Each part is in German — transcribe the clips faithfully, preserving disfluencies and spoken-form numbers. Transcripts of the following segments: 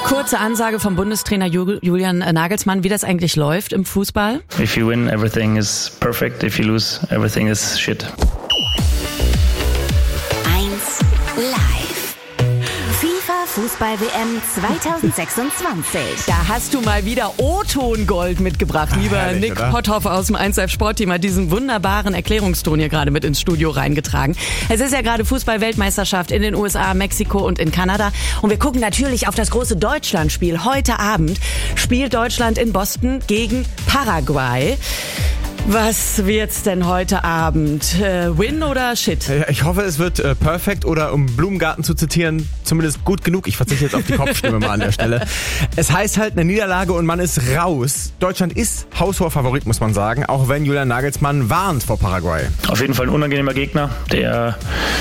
Kurze Ansage vom Bundestrainer Julian Nagelsmann, wie das eigentlich läuft im Fußball. If you win, everything is perfect. If you lose, everything is shit. eins live. FIFA Fußball-W M zwanzig sechsundzwanzig. Da hast du mal wieder O-Ton-Gold mitgebracht, Ach, lieber herrlich, Nick oder? Potthoff aus dem eins Live Sportteam hat diesen wunderbaren Erklärungston hier gerade mit ins Studio reingetragen. Es ist ja gerade Fußball-Weltmeisterschaft in den U S A, Mexiko und in Kanada. Und wir gucken natürlich auf das große Deutschlandspiel. Heute Abend spielt Deutschland in Boston gegen Paraguay. Was wird's denn heute Abend? Äh, win oder Shit? Ich hoffe, es wird äh, perfekt oder um Blumengarten zu zitieren, zumindest gut genug. Ich verzichte jetzt auf die Kopfstimme mal an der Stelle. Es heißt halt eine Niederlage und man ist raus. Deutschland ist haushoher Favorit, muss man sagen, auch wenn Julian Nagelsmann warnt vor Paraguay. Auf jeden Fall ein unangenehmer Gegner, der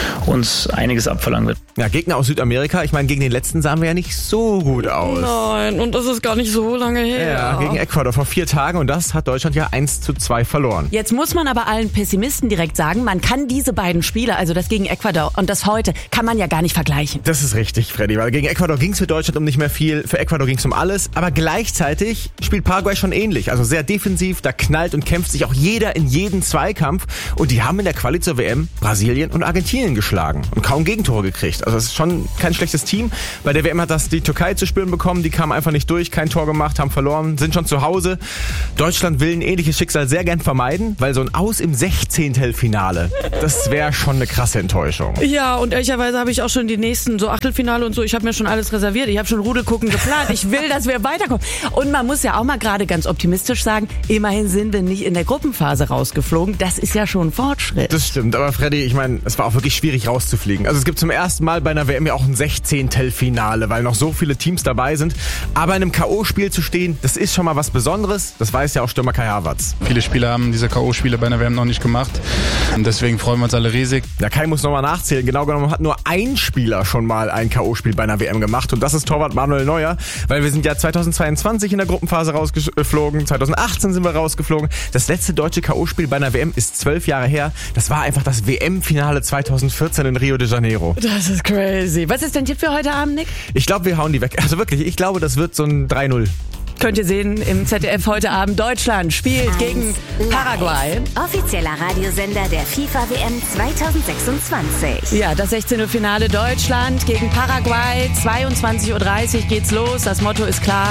uns einiges abverlangen wird. Ja, Gegner aus Südamerika. Ich meine, gegen den letzten sahen wir ja nicht so gut aus. Nein, und das ist gar nicht so lange her. Ja, gegen Ecuador vor vier Tagen und das hat Deutschland ja eins zu zwei verloren. Jetzt muss man aber allen Pessimisten direkt sagen, man kann diese beiden Spiele, also das gegen Ecuador und das heute, kann man ja gar nicht vergleichen. Das ist richtig, Freddy, weil gegen Ecuador ging es für Deutschland um nicht mehr viel, für Ecuador ging es um alles, aber gleichzeitig spielt Paraguay schon ähnlich, also sehr defensiv, da knallt und kämpft sich auch jeder in jeden Zweikampf und die haben in der Quali zur W M Brasilien und Argentinien geschlagen und kaum Gegentore gekriegt, also es ist schon kein schlechtes Team. Bei der W M hat das die Türkei zu spüren bekommen, die kamen einfach nicht durch, kein Tor gemacht, haben verloren, sind schon zu Hause. Deutschland will ein ähnliches Schicksal sehr gern vermeiden, weil so ein Aus im Sechzehntelfinale, das wäre schon eine krasse Enttäuschung. Ja, und ehrlicherweise habe ich auch schon die nächsten, so Achtelfinale und so, ich habe mir schon alles reserviert. Ich habe schon Rudelgucken geplant. Ich will, dass wir weiterkommen. Und man muss ja auch mal gerade ganz optimistisch sagen, immerhin sind wir nicht in der Gruppenphase rausgeflogen. Das ist ja schon ein Fortschritt. Das stimmt, aber Freddy, ich meine, es war auch wirklich schwierig rauszufliegen. Also es gibt zum ersten Mal bei einer W M ja auch ein Sechzehntelfinale, weil noch so viele Teams dabei sind. Aber in einem K O-Spiel zu stehen, das ist schon mal was Besonderes. Das weiß ja auch Stürmer Kai Havertz. Viele Spieler haben diese K O-Spiele bei einer W M noch nicht gemacht. Und deswegen freuen wir uns alle riesig. Ja, Kai muss nochmal nachzählen. Genau genommen hat nur ein Spieler schon mal ein K O-Spiel bei einer W M gemacht. Und das ist Torwart Manuel Neuer. Weil wir sind ja zweitausendzweiundzwanzig in der Gruppenphase rausgeflogen. zweitausendachtzehn sind wir rausgeflogen. Das letzte deutsche K O-Spiel bei einer W M ist zwölf Jahre her. Das war einfach das W M-Finale zweitausendvierzehn in Rio de Janeiro. Das ist crazy. Was ist dein Tipp für heute Abend, Nick? Ich glaube, wir hauen die weg. Also wirklich, ich glaube, das wird so ein drei null. Könnt ihr sehen im Z D F heute Abend. Deutschland spielt gegen Paraguay. Offizieller Radiosender der FIFA W M zwanzig sechsundzwanzig. Ja, das sechzehntelfinale Deutschland gegen Paraguay. zweiundzwanzig Uhr dreißig geht's los. Das Motto ist klar.